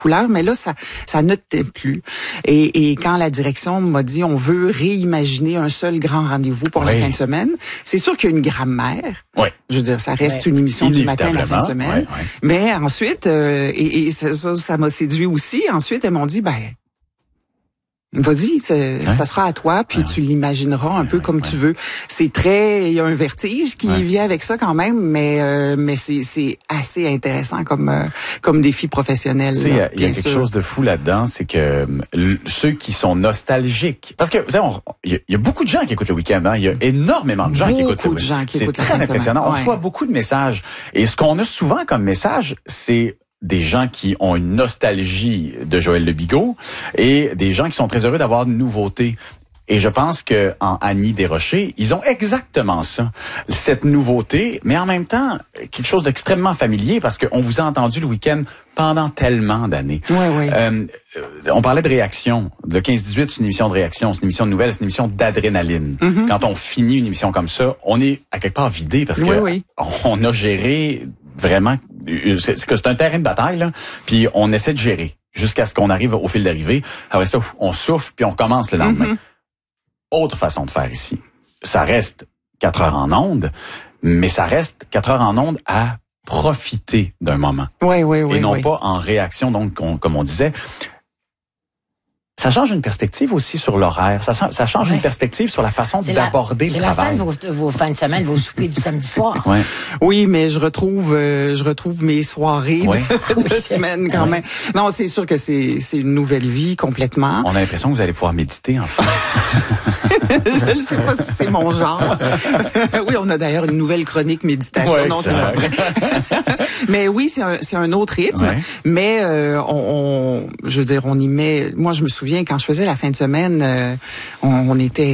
couleurs, mais là, ça ne tenait plus. Et quand la direction m'a dit, on veut réimaginer un seul grand rendez-vous pour la fin de semaine, c'est sûr qu'il y a une grammaire. Oui. Je veux dire, ça reste une émission du matin la fin de semaine. Oui. Mais ensuite, ça m'a séduit aussi. Ensuite, elles m'ont dit, vas-y, ça sera à toi, puis tu l'imagineras un peu comme tu veux. C'est il y a un vertige qui vient avec ça quand même, mais c'est assez intéressant comme défi professionnel. Il y a quelque chose de fou là-dedans, c'est que ceux qui sont nostalgiques, parce que vous savez, il y a beaucoup de gens qui écoutent le week-end, hein. Il y a énormément de gens qui écoutent le week-end. C'est très impressionnant. On reçoit beaucoup de messages, et ce qu'on a souvent comme message, c'est des gens qui ont une nostalgie de Joël Lebigot et des gens qui sont très heureux d'avoir de nouveautés. Et je pense que en Annie Desrochers, ils ont exactement ça, cette nouveauté, mais en même temps quelque chose d'extrêmement familier parce qu'on vous a entendu le week-end pendant tellement d'années. On parlait de réaction. Le 15-18, c'est une émission de réaction, c'est une émission de nouvelles, c'est une émission d'adrénaline. Mm-hmm. Quand on finit une émission comme ça, on est à quelque part vidé parce que on a géré vraiment. C'est un terrain de bataille, là, puis on essaie de gérer jusqu'à ce qu'on arrive au fil d'arrivée. Après ça, on souffle, puis on commence le lendemain. Autre façon de faire ici. Ça reste 4 heures en ondes, mais ça reste 4 heures en ondes à profiter d'un moment. Et non pas en réaction, donc, comme on disait. Ça change une perspective aussi sur l'horaire. Ça change une perspective sur la façon d'aborder le travail. C'est la fin de vos fins de semaine, vos soupers du samedi soir. Oui, mais je retrouve mes soirées de semaine quand même. Non, c'est sûr que c'est une nouvelle vie complètement. On a l'impression que vous allez pouvoir méditer enfin. Je ne sais pas si c'est mon genre. Oui, on a d'ailleurs une nouvelle chronique méditation. Ouais, non, c'est pas vrai. Mais oui, c'est un autre rythme. Ouais. Mais je veux dire, on y met. Moi, je me souviens quand je faisais la fin de semaine, on était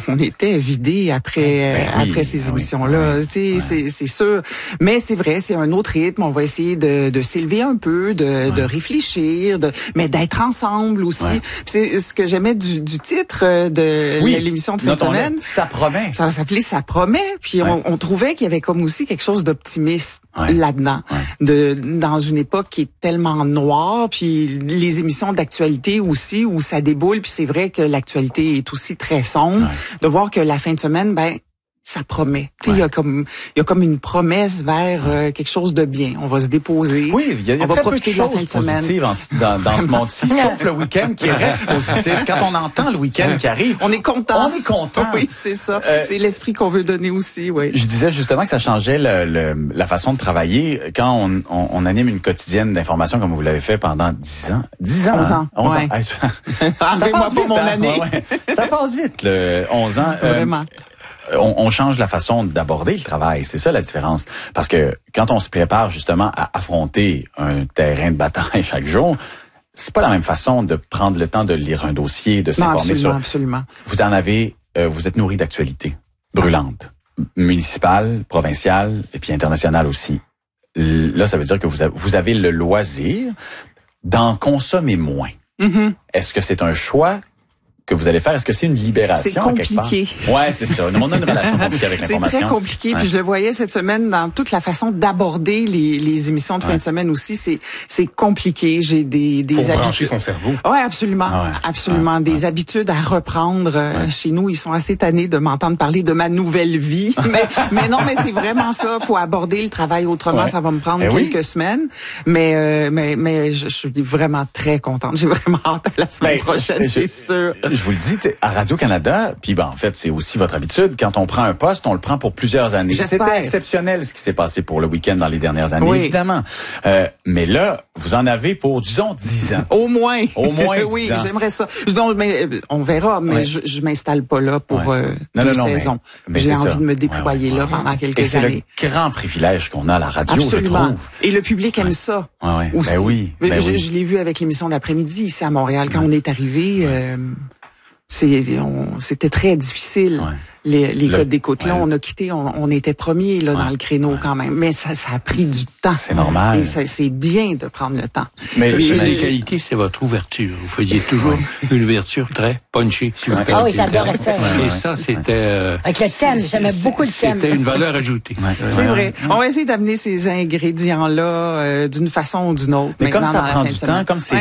vidé après ces émissions-là. C'est sûr. Mais c'est vrai, c'est un autre rythme. On va essayer de s'élever un peu, de réfléchir, mais d'être ensemble aussi. C'est ce que j'aimais du titre de l'émission de fin de semaine. Ça promet. Ça s'appelait Ça promet. Puis on trouvait qu'il y avait comme aussi quelque chose d'optimiste là-dedans, dans une époque qui est tellement noire. Puis les émissions d'actualité aussi où ça déboule. Puis c'est vrai que l'actualité est aussi très sombre. De voir que la fin de semaine, ça promet. Il y a comme une promesse vers quelque chose de bien. On va se déposer. Oui, il y a très peu de choses positives dans ce monde-ci, sauf le week-end qui reste positif. Quand on entend le week-end qui arrive, on est content. On est content. Oui, c'est ça. C'est l'esprit qu'on veut donner aussi. Oui. Je disais justement que ça changeait la façon de travailler quand on anime une quotidienne d'information comme vous l'avez fait pendant 10 ans. 10 ans. 11 ans. 11 ans. Ça passe vite, mon année. Ça passe vite, le 11 ans. Vraiment. On change la façon d'aborder le travail, c'est ça la différence. Parce que quand on se prépare justement à affronter un terrain de bataille chaque jour, c'est pas la même façon de prendre le temps de lire un dossier, de s'informer sur. Absolument. Vous êtes nourri d'actualités brûlantes, municipales, provinciales et puis internationales aussi. Là, ça veut dire que vous avez le loisir d'en consommer moins. Mm-hmm. Est-ce que c'est un choix que vous allez faire? Est-ce que c'est une libération? C'est compliqué. Ouais, c'est ça. On a une relation compliquée avec l'information. C'est très compliqué. Puis je le voyais cette semaine dans toute la façon d'aborder les émissions de fin de semaine aussi. C'est compliqué. J'ai des habitudes. Brancher son cerveau. Ouais, absolument. Absolument. Des habitudes à reprendre. Chez nous, ils sont assez tannés de m'entendre parler de ma nouvelle vie. mais non, mais c'est vraiment ça. Faut aborder le travail autrement. Ça va me prendre quelques semaines. Mais je suis vraiment très contente. J'ai vraiment hâte à la semaine prochaine, c'est sûr. Je vous le dis, à Radio-Canada, puis en fait, c'est aussi votre habitude, quand on prend un poste, on le prend pour plusieurs années. C'était exceptionnel ce qui s'est passé pour le week-end dans les dernières années, évidemment. Mais là, vous en avez pour, disons, 10 ans. Au moins. Au moins 10 oui, ans. J'aimerais ça. Donc, mais on verra, mais je m'installe pas là pour une saison. J'ai envie de me déployer là pendant quelques années. C'est le grand privilège qu'on a à la radio, absolument. Je trouve. Et le public aime ça aussi. Je l'ai vu avec l'émission d'après-midi ici à Montréal. Quand on est arrivé, c'était très difficile. Les codes d'écoute là, on a quitté, on était premiers là dans le créneau quand même, mais ça a pris du temps. C'est normal. Et c'est bien de prendre le temps. Mais la qualité, c'est votre ouverture. Vous faisiez toujours une ouverture très punchy. Ah oui, j'adorais ça. Et ça, c'était avec le thème, j'aimais beaucoup le thème. C'était une valeur ajoutée. C'est vrai. On va essayer d'amener ces ingrédients là d'une façon ou d'une autre. Mais comme ça prend du temps, comme c'est